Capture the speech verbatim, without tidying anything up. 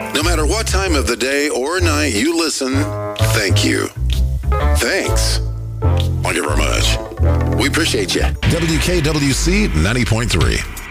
No matter what time of the day or night you listen, thank you. Thanks. Thank you very much. We appreciate you. W K W C ninety point three.